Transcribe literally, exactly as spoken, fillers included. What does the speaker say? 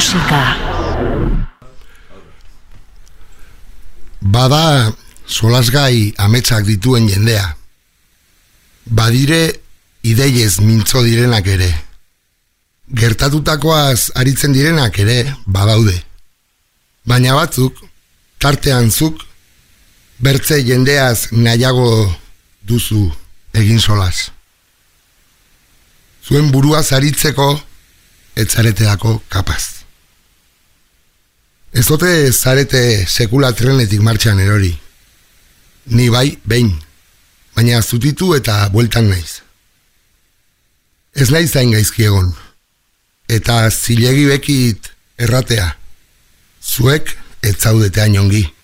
musika. Bada solasgai ametsak dituen jendea. Badire ideiez mintzo direnak ere. Gertatutakoaz aritzen direnak ere badaude. Baina batzuk, tartean zuk, bertze jendeaz nahiago duzu egin solas. Zuen buruaz aritzeko etzareteako kapaz. Ez dote zarete sekula trenetik martxan erori. Ni bai, behin, baina zutitu eta bueltan naiz. Ez naiz zain gaizki egon, eta zilegi bekit erratea, zuek ez zaudete hain ongi.